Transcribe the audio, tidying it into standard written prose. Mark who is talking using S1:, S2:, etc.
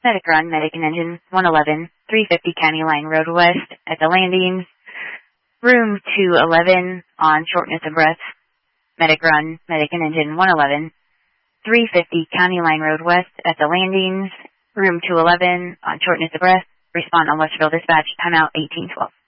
S1: medic run, medic and engine 111, 350 County Line Road West at the landings. Room 211 on shortness of breath. Medic run, medic and engine 111, 350 County Line Road West at the landings. Room 211 on shortness of breath. Respond on Westville Dispatch. Timeout 1812.